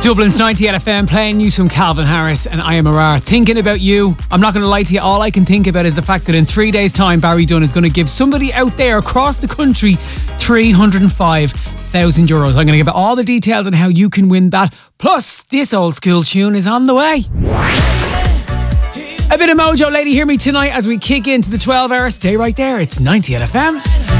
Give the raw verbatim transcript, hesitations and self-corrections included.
Dublin's ninety-eight F M playing you some Calvin Harris and I Am Arar. Thinking about you. I'm not going to lie to you, all I can think about is the fact that in three days' time Barry Dunn is going to give somebody out there across the country three hundred five thousand euros. I'm going to give it all the details on how you can win that. Plus, this old school tune is on the way. A bit of mojo, lady, hear me tonight as we kick into the twelve hour. Stay right there, it's ninety-eight F M.